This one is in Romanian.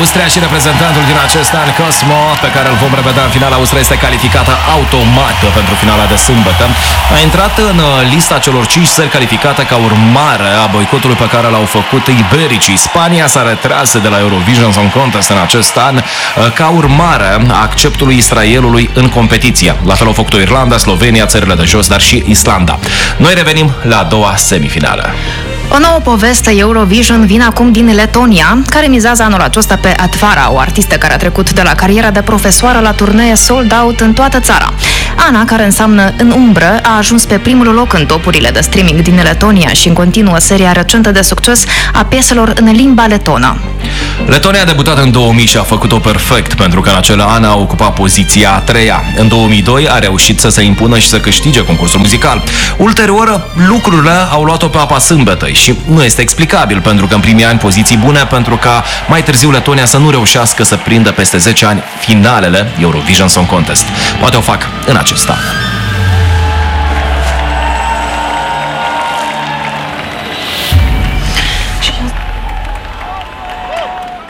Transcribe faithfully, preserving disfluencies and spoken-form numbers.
Austria și reprezentantul din acest an, Cosmo, pe care îl vom revedea în final. Austria este calificată automat pentru finala de sâmbătă. A intrat în lista celor cinci țări calificate ca urmare a boicotului pe care l-au făcut ibericii. Spania s-a retras de la Eurovision Song Contest în acest an ca urmare a acceptului Israelului în competiție. La fel au făcut-o Irlanda, Slovenia, țările de jos, dar și Islanda. Noi revenim la a doua semifinală. O nouă poveste Eurovision vine acum din Letonia, care mizează anul acesta pe Atvara, o artistă care a trecut de la cariera de profesoară la turnee sold out în toată țara. Ana, care înseamnă în umbră, a ajuns pe primul loc în topurile de streaming din Letonia și în continuă seria recentă de succes a pieselor în limba letonă. Letonia a debutat în două mii și a făcut-o perfect, pentru că în acel an a ocupat poziția a treia. În două mii doi a reușit să se impună și să câștige concursul muzical. Ulterior, lucrurile au luat-o pe apa sâmbetei și nu este explicabil, pentru că în primii ani poziții bune, pentru ca mai târziu Letonia să nu reușească să prindă peste zece ani finalele Eurovision Song Contest. Poate o fac în acest an.